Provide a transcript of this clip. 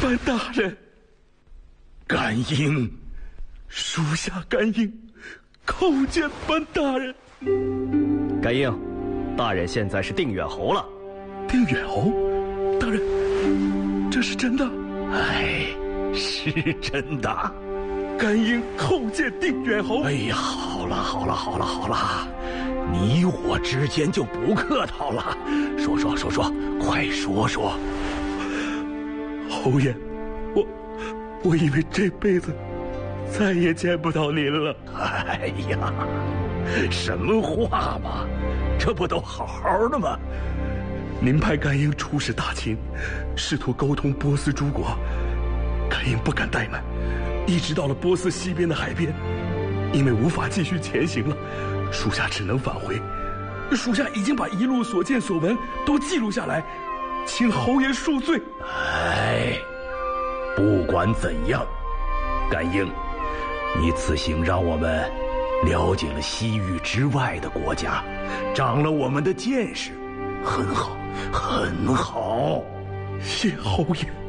范大人。 甘英， 属下甘英叩见范大人。 甘英，大人现在是定远侯了。 定远侯，大人，这是真的？ 哎，是真的。 甘英叩见定远侯。 哎呀，好了，你我之间就不客套了，说，快说说。 侯爷，我以为这辈子再也见不到您了。 哎呀，什么话嘛，这不都好好的吗？ 您派甘英出使大秦，试图沟通波斯诸国，甘英不敢怠慢，一直到了波斯西边的海边，因为无法继续前行了，属下只能返回。属下已经把一路所见所闻都记录下来，请侯爷恕罪。 哎，不管怎样，甘英，你此行让我们了解了西域之外的国家，长了我们的见识，很好，很好。 谢侯爷。